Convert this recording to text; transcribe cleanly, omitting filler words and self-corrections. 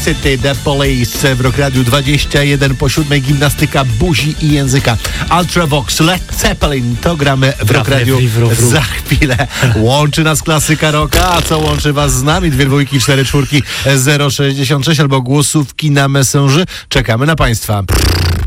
City, The Police w Rock Radiu 21 po 7, gimnastyka buzi i języka. Ultravox, Led Zeppelin, to gramy w Rock Radiu za chwilę. Łączy nas klasyka rocka, a co łączy was z nami? 2 dwójki, 4 czwórki, 066 albo głosówki na Messengerze. Czekamy na państwa.